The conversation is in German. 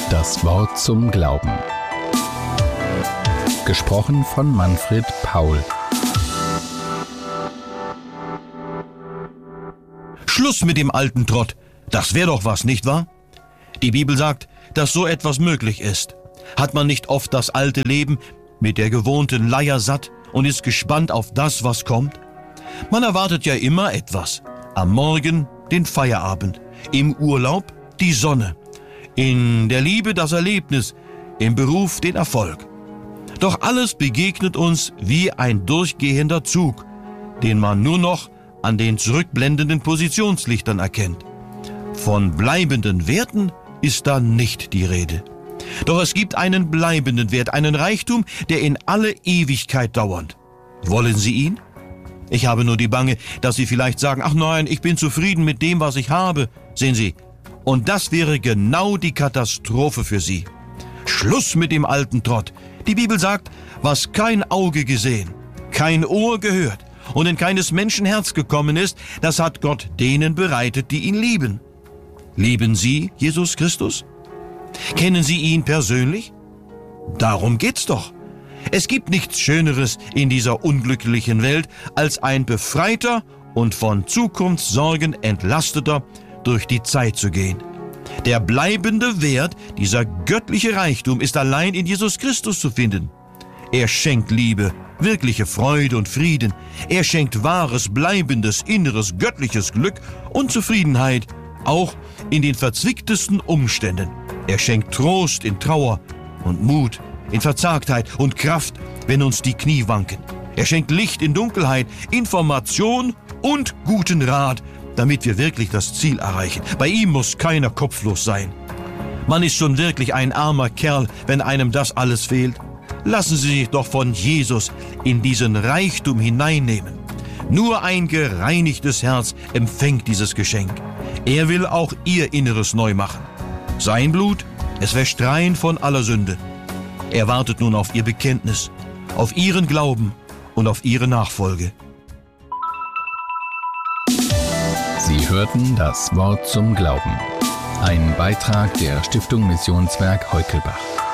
Das Wort zum Glauben. Gesprochen von Manfred Paul. Schluss mit dem alten Trott. Das wäre doch was, nicht wahr? Die Bibel sagt, dass so etwas möglich ist. Hat man nicht oft das alte Leben mit der gewohnten Leier satt und ist gespannt auf das, was kommt? Man erwartet ja immer etwas. Am Morgen den Feierabend, im Urlaub die Sonne, in der Liebe das Erlebnis, im Beruf den Erfolg. Doch alles begegnet uns wie ein durchgehender Zug, den man nur noch an den zurückblendenden Positionslichtern erkennt. Von bleibenden Werten ist da nicht die Rede. Doch es gibt einen bleibenden Wert, einen Reichtum, der in alle Ewigkeit dauert. Wollen Sie ihn? Ich habe nur die Bange, dass Sie vielleicht sagen, ach nein, ich bin zufrieden mit dem, was ich habe. Sehen Sie, und das wäre genau die Katastrophe für Sie. Schluss mit dem alten Trott. Die Bibel sagt, was kein Auge gesehen, kein Ohr gehört und in keines Menschen Herz gekommen ist, das hat Gott denen bereitet, die ihn lieben. Lieben Sie Jesus Christus? Kennen Sie ihn persönlich? Darum geht's doch. Es gibt nichts Schöneres in dieser unglücklichen Welt, als ein befreiter und von Zukunftssorgen entlasteter durch die Zeit zu gehen. Der bleibende Wert, dieser göttliche Reichtum, ist allein in Jesus Christus zu finden. Er schenkt Liebe, wirkliche Freude und Frieden. Er schenkt wahres, bleibendes, inneres, göttliches Glück und Zufriedenheit, auch in den verzwicktesten Umständen. Er schenkt Trost in Trauer und Mut in Verzagtheit und Kraft, wenn uns die Knie wanken. Er schenkt Licht in Dunkelheit, Information und guten Rat, damit wir wirklich das Ziel erreichen. Bei ihm muss keiner kopflos sein. Man ist schon wirklich ein armer Kerl, wenn einem das alles fehlt. Lassen Sie sich doch von Jesus in diesen Reichtum hineinnehmen. Nur ein gereinigtes Herz empfängt dieses Geschenk. Er will auch Ihr Inneres neu machen. Sein Blut, es wäscht rein von aller Sünde. Er wartet nun auf Ihr Bekenntnis, auf Ihren Glauben und auf Ihre Nachfolge. Sie hörten das Wort zum Glauben. Ein Beitrag der Stiftung Missionswerk Heukelbach.